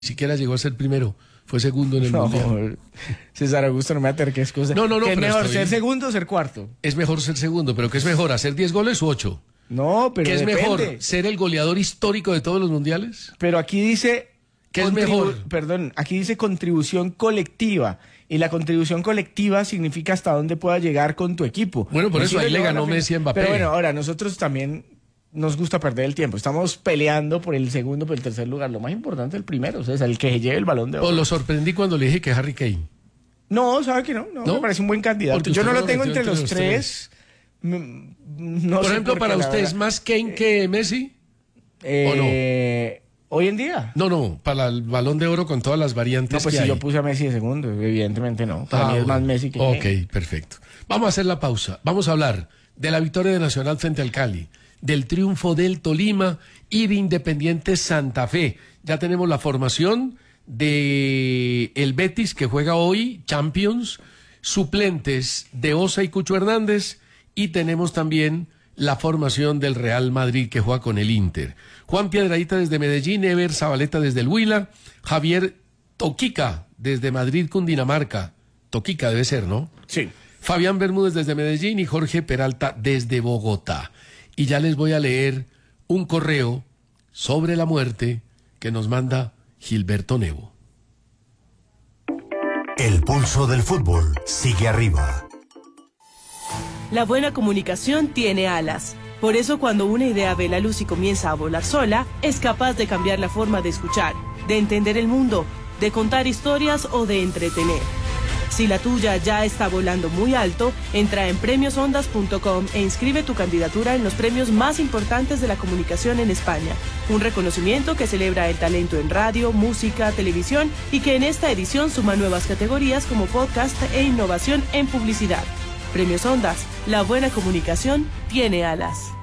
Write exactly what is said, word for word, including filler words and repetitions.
siquiera llegó a ser primero, fue segundo en el no, mundial. César Augusto, no me aterques cosas. No, no, no. ¿Qué es mejor, estoy... ser segundo o ser cuarto? Es mejor ser segundo, pero ¿qué es mejor, hacer diez goles u ocho? No, pero ¿Qué es depende. mejor, ser el goleador histórico de todos los mundiales? Pero aquí dice... ¿Qué es mejor? Perdón, aquí dice contribución colectiva. Y la contribución colectiva significa hasta dónde pueda llegar con tu equipo. Bueno, por Messi eso ahí le ganó la Messi a Mbappé. Pero bueno, ahora nosotros también nos gusta perder el tiempo. Estamos peleando por el segundo, por el tercer lugar. Lo más importante es el primero, o sea, el que lleve el Balón de Oro. O lo sorprendí cuando le dije que Harry Kane. No, sabe que no, no, ¿No? me parece un buen candidato. Porque Yo usted no lo lo tengo metió entre los tres. Mm, No por sé ejemplo, por para qué, la usted, ¿es verdad. más Kane que Messi? Eh, ¿Hoy en día? No, no, para el Balón de Oro con todas las variantes No, pues que si hay. yo puse a Messi de segundo, evidentemente no. Para Ah, mí es más bueno. Messi que Ok, Kane. perfecto. Vamos a hacer la pausa. Vamos a hablar de la victoria de Nacional frente al Cali, del triunfo del Tolima y de Independiente Santa Fe. Ya tenemos la formación de el Betis, que juega hoy Champions, suplentes de Osa y Cucho Hernández, y tenemos también la formación del Real Madrid, que juega con el Inter. Juan Piedradita desde Medellín, Ever Zabaleta desde el Huila, Javier Toquica desde Madrid, Cundinamarca. Toquica debe ser, ¿no? Sí. Fabián Bermúdez desde Medellín y Jorge Peralta desde Bogotá. Y ya les voy a leer un correo sobre la muerte que nos manda Gilberto Nevo. El pulso del fútbol sigue arriba. La buena comunicación tiene alas. Por eso cuando una idea ve la luz y comienza a volar sola, es capaz de cambiar la forma de escuchar, de entender el mundo, de contar historias o de entretener. Si la tuya ya está volando muy alto, entra en premios ondas punto com e inscribe tu candidatura en los premios más importantes de la comunicación en España. Un reconocimiento que celebra el talento en radio, música, televisión y que en esta edición suma nuevas categorías como podcast e innovación en publicidad. Premios Ondas, la buena comunicación tiene alas.